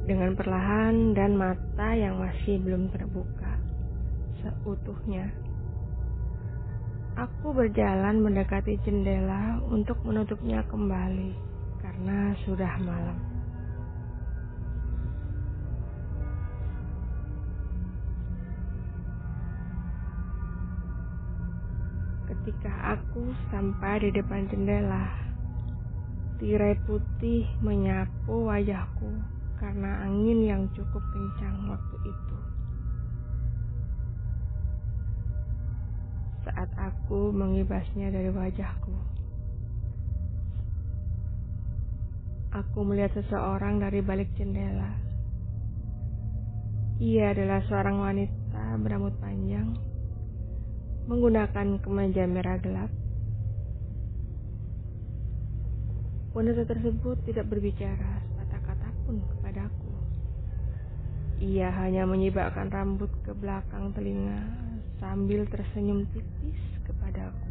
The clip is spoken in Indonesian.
dengan perlahan dan mata yang masih belum terbuka seutuhnya. Aku berjalan mendekati jendela untuk menutupnya kembali karena sudah malam. Ketika aku sampai di depan jendela, tirai putih menyapu wajahku karena angin yang cukup kencang waktu itu. Saat aku mengibasnya dari wajahku, aku melihat seseorang dari balik jendela. Ia adalah seorang wanita berambut panjang, menggunakan kemeja merah gelap. Wanita tersebut tidak berbicara sepatah kata pun kepadaku. Ia hanya menyibakkan rambut ke belakang telinga sambil tersenyum tipis kepadaku.